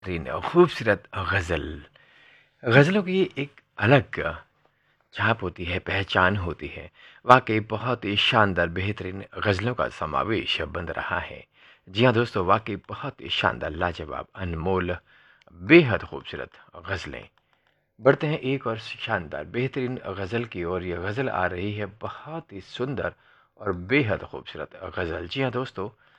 बेहतरीन खूबसूरत गज़ल। गज़लों की एक अलग छाप होती है, पहचान होती है। वाक़ई बहुत ही शानदार बेहतरीन गज़लों का समावेश बन रहा है। जी हाँ दोस्तों, वाक़ई बहुत ही शानदार, लाजवाब, अनमोल, बेहद खूबसूरत गज़लें। बढ़ते हैं एक और शानदार बेहतरीन गज़ल की ओर। ये गज़ल आ रही है बहुत ही सुंदर और बेहद खूबसूरत गज़ल। जी हाँ दोस्तों,